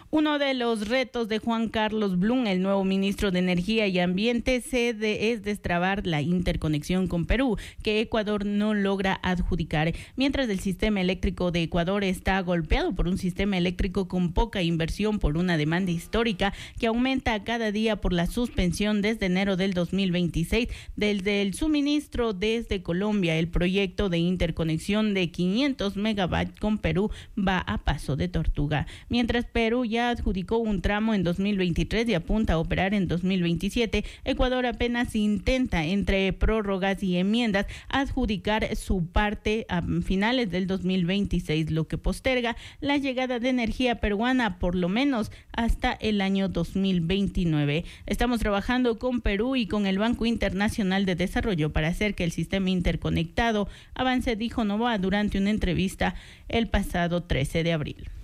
Uno de los retos de Juan Carlos Blum, el nuevo ministro de Energía y Ambiente, es destrabar la interconexión con Perú, que Ecuador no logra adjudicar. Mientras el sistema eléctrico de Ecuador está golpeado por un sistema eléctrico con poca inversión por una demanda histórica que aumenta cada día por la suspensión desde enero del 2026 desde el suministro desde Colombia. El proyecto de interconexión de 500 megavatios con Perú va a paso de tortuga. Mientras Perú ya adjudicó un tramo en 2023 y apunta a operar en 2027, Ecuador apenas intenta, entre prórrogas y enmiendas, adjudicar su parte a finales del 2026, lo que posterga la llegada de energía peruana por lo menos hasta el año 2029. Estamos trabajando con Perú y con el Banco Internacional de Desarrollo para hacer que el sistema interconectado avance, dijo Noboa durante una entrevista el pasado 13 de abril.